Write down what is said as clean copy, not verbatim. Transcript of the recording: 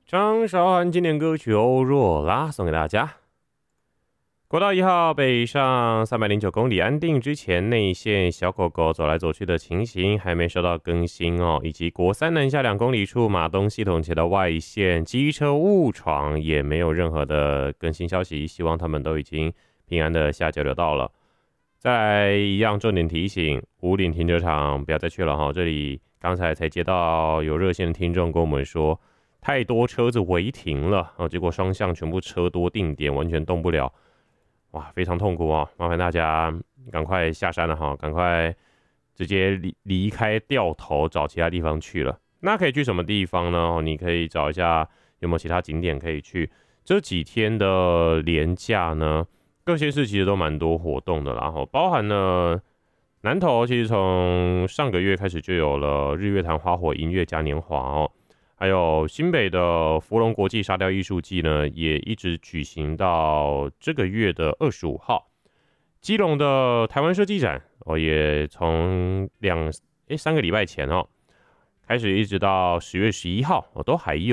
张韶涵经典歌曲《欧若拉》送给大家。国道1号北上309公里安定之前内线小狗狗走来走去的情形还没收到更新哦，以及国3南下2公里处马东系统前的外线机车误闯也没有任何的更新消息，希望他们都已经平安的下交流道了。再来一样重点提醒，武岭停车场不要再去了哈，这里刚才才接到有热线的听众跟我们说，太多车子违停了，结果双向全部车多定点，完全动不了。哇，非常痛苦哦！麻烦大家赶快下山了哈，赶快直接离开掉头，找其他地方去了。那可以去什么地方呢？你可以找一下有没有其他景点可以去。这几天的连假呢，各县市其实都蛮多活动的啦，然后包含了南投，其实从上个月开始就有了日月潭花火音乐嘉年华哦。还有新北的福隆国际沙雕艺术季呢，也一直举行到这个月的25号。基隆的台湾设计展也从3个礼拜前开始，一直到10月11号都还有。